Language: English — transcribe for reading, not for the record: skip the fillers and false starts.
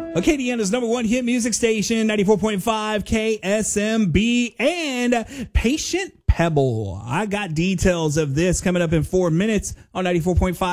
Acadiana's number one hit music station, 94.5 KSMB, and Patient Pebble. I got details of this coming up in 4 minutes on 94.5